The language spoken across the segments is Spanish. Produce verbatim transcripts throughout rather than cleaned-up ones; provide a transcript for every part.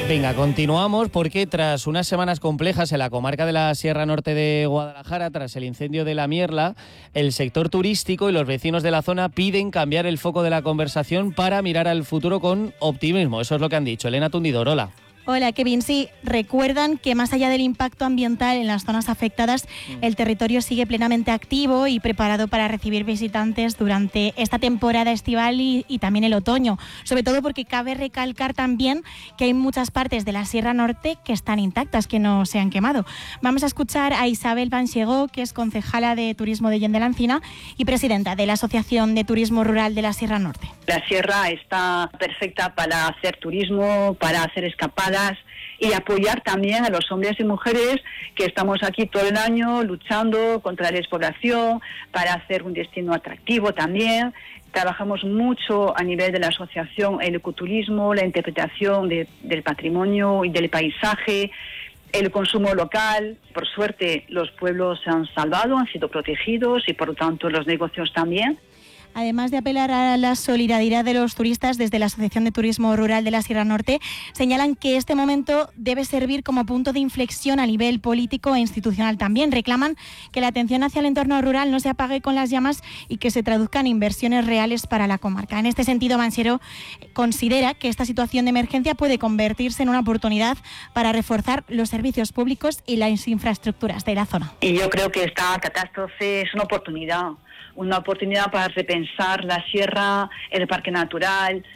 Venga, continuamos porque tras unas semanas complejas en la comarca de la Sierra Norte de Guadalajara, tras el incendio de la Mierla, el sector turístico y los vecinos de la zona piden cambiar el foco de la conversación para mirar al futuro con optimismo. Eso es lo que han dicho. Elena Tundidor, hola. Hola, Kevin. Sí, recuerdan que más allá del impacto ambiental en las zonas afectadas, el territorio sigue plenamente activo y preparado para recibir visitantes durante esta temporada estival y, y también el otoño. Sobre todo porque cabe recalcar también que hay muchas partes de la Sierra Norte que están intactas, que no se han quemado. Vamos a escuchar a Isabel Banchegó, que es concejala de Turismo de Llen de la Encina y presidenta de la Asociación de Turismo Rural de la Sierra Norte. La sierra está perfecta para hacer turismo, para hacer escapadas y apoyar también a los hombres y mujeres que estamos aquí todo el año luchando contra la despoblación, para hacer un destino atractivo también. Trabajamos mucho a nivel de la asociación, el ecoturismo, la interpretación de, del patrimonio y del paisaje, el consumo local. Por suerte los pueblos se han salvado, han sido protegidos y por lo tanto los negocios también. Además de apelar a la solidaridad de los turistas, desde la Asociación de Turismo Rural de la Sierra Norte señalan que este momento debe servir como punto de inflexión a nivel político e institucional también. Reclaman que la atención hacia el entorno rural no se apague con las llamas y que se traduzca en inversiones reales para la comarca. En este sentido, Banchero considera que esta situación de emergencia puede convertirse en una oportunidad para reforzar los servicios públicos y las infraestructuras de la zona. Y yo creo que esta catástrofe es una oportunidad. Una oportunidad para repensar la sierra, el parque natural,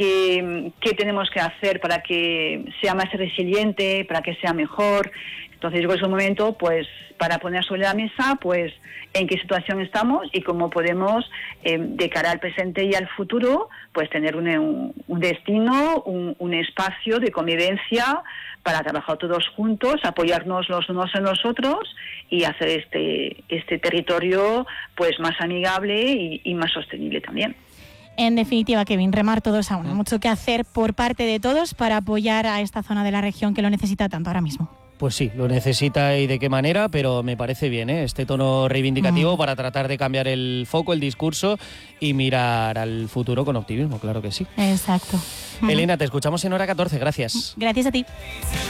qué, qué tenemos que hacer para que sea más resiliente, para que sea mejor. Entonces llegó ese momento pues para poner sobre la mesa pues en qué situación estamos y cómo podemos eh, de cara al presente y al futuro pues tener un, un, un destino, un, un espacio de convivencia para trabajar todos juntos, apoyarnos los unos en los otros y hacer este, este territorio pues más amigable y, y más sostenible también. En definitiva, Kevin, remar todos a una. Mucho que hacer por parte de todos para apoyar a esta zona de la región que lo necesita tanto ahora mismo. Pues sí, lo necesita y de qué manera, pero me parece bien, ¿eh? Este tono reivindicativo mm. para tratar de cambiar el foco, el discurso y mirar al futuro con optimismo, claro que sí. Exacto. Elena, te escuchamos en hora catorce, gracias. Gracias a ti.